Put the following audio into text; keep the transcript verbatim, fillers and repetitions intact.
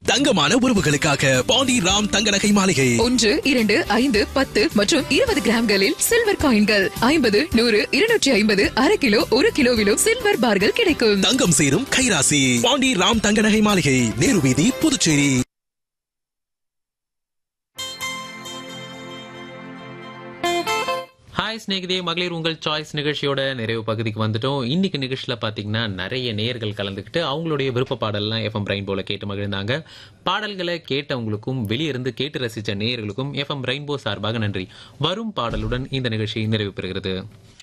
தங்கமான உறவுகளுக்காக பாண்டி ராம் தங்க நகை மாளிகை. ஒன்று இரண்டு ஐந்து பத்து மற்றும் இருபது கிராம்களில் சில்வர் காயின்கள் ஐம்பது நூறு இருநூற்றி ஐம்பது அரை கிலோ ஒரு கிலோவிலும் சில்வர் பார்கள் கிடைக்கும். தங்கம் சேரும் கைராசி பாண்டி ராம் தங்க நகை மாளிகை, நேரு வீதி, புதுச்சேரி. ஹாய் ஸ்நேகிதே, மகளிர் உங்கள் சாய்ஸ் நிகழ்ச்சியோட நிறைவு பகுதிக்கு வந்துட்டோம். இன்னைக்கு நிகழ்ச்சியில் பார்த்தீங்கன்னா நிறைய நேயர்கள் கலந்துக்கிட்டு அவங்களுடைய விருப்ப பாடல்லாம் எஃப்எம் ரெயின்போல கேட்டு மகிழ்ந்தாங்க. பாடல்களை கேட்டவங்களுக்கும் வெளியிருந்து கேட்டு ரசித்த நேயர்களுக்கும் எஃப்எம் ரெயின்போ சார்பாக நன்றி. வரும் பாடலுடன் இந்த நிகழ்ச்சி நிறைவு பெறுகிறது.